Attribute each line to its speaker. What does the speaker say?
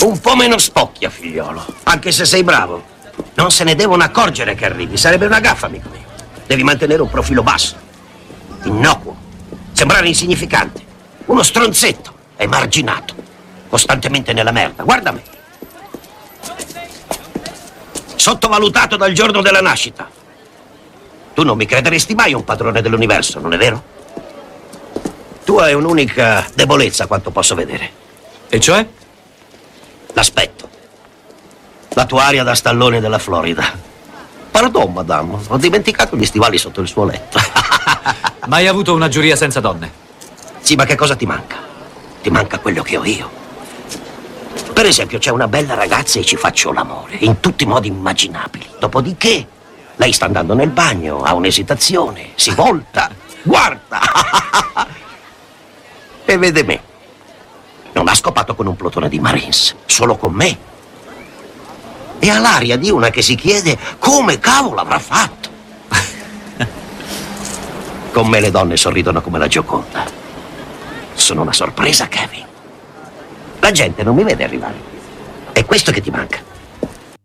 Speaker 1: Un po' meno spocchia, figliolo. Anche se sei bravo. Non se ne devono accorgere che arrivi. Sarebbe una gaffa, amico mio. Devi mantenere un profilo basso. Innocuo. Sembrare insignificante. Uno stronzetto. Emarginato. Costantemente nella merda. Guarda me. Sottovalutato dal giorno della nascita. Tu non mi crederesti mai un padrone dell'universo, non è vero? Tu hai un'unica debolezza, a quanto posso vedere.
Speaker 2: E cioè?
Speaker 1: L'aspetto. La tua aria da stallone della Florida. Pardon, madame, ho dimenticato gli stivali sotto il suo letto.
Speaker 2: Mai avuto una giuria senza donne?
Speaker 1: Sì, ma che cosa ti manca? Ti manca quello che ho io. Per esempio, c'è una bella ragazza e ci faccio l'amore, in tutti i modi immaginabili. Dopodiché, lei sta andando nel bagno, ha un'esitazione, si volta, guarda. E vede me. Non ha scopato con un plotone di Marines, solo con me. E ha l'aria di una che si chiede come cavolo avrà fatto. Con me le donne sorridono come la Gioconda. Sono una sorpresa, Kevin. La gente non mi vede arrivare. È questo che ti manca.